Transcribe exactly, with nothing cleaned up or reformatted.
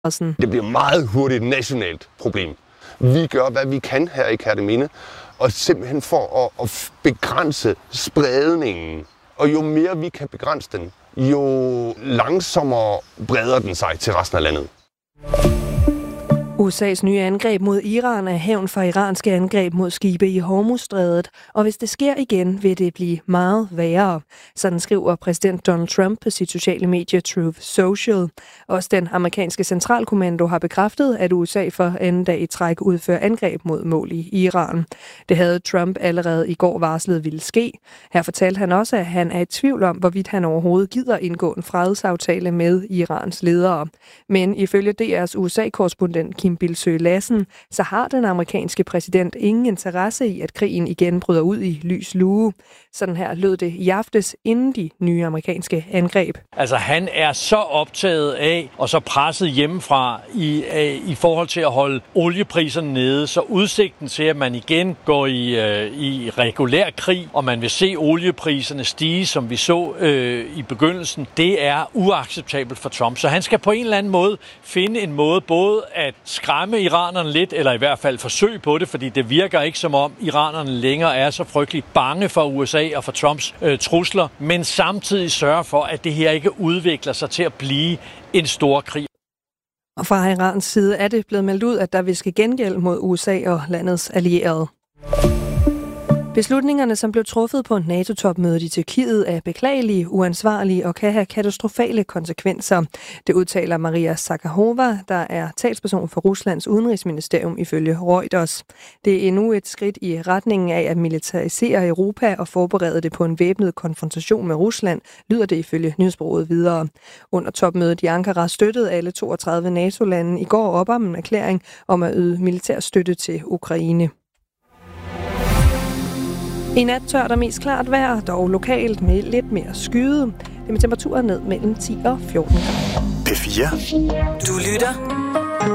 Det bliver meget hurtigt et nationalt problem. Vi gør, hvad vi kan her i Kerteminde, og simpelthen for at, at begrænse spredningen. Og jo mere vi kan begrænse den, jo langsommere breder den sig til resten af landet. U S A's nye angreb mod Iran er hævn for iranske angreb mod skibe i Hormuzstrædet, og hvis det sker igen, vil det blive meget værre. Sådan skriver præsident Donald Trump på sit sociale medie Truth Social. Også den amerikanske centralkommando har bekræftet, at U S A for anden dag i træk udfører angreb mod mål i Iran. Det havde Trump allerede i går varslet ville ske. Her fortalte han også, at han er i tvivl om, hvorvidt han overhovedet gider indgå en fredsaftale med Irans ledere. Men ifølge D R's U S A-korrespondent Kim Bildsøe Lassen, så har den amerikanske præsident ingen interesse i, at krigen igen bryder ud i lys lue. Sådan her lød det i aftes inden de nye amerikanske angreb. Altså han er så optaget af og så presset hjemmefra i, i forhold til at holde oliepriserne nede, så udsigten til, at man igen går i, øh, i regulær krig, og man vil se oliepriserne stige, som vi så øh, i begyndelsen, det er uacceptabelt for Trump. Så han skal på en eller anden måde finde en måde både at skræmme iranerne lidt, eller i hvert fald forsøge på det, fordi det virker ikke som om iranerne længere er så frygtelig bange for U S A og for Trumps øh, trusler, men samtidig sørge for, at det her ikke udvikler sig til at blive en stor krig. Og fra Irans side er det blevet meldt ud, at der vil ske gengæld mod U S A og landets allierede. Beslutningerne, som blev truffet på NATO-topmødet i Tyrkiet, er beklagelige, uansvarlige og kan have katastrofale konsekvenser. Det udtaler Maria Zakharova, der er talsperson for Ruslands udenrigsministerium ifølge Reuters. Det er endnu et skridt i retningen af at militarisere Europa og forberede det på en væbnet konfrontation med Rusland, lyder det ifølge nyhedsbureauet videre. Under topmødet i Ankara støttede alle toogtredive NATO-lande i går op om en erklæring om at yde militær støtte til Ukraine. I nat tørt og mest klart vejr, dog lokalt med lidt mere skyde. Det med temperaturer ned mellem ti og fjorten grader. P fire. Du lytter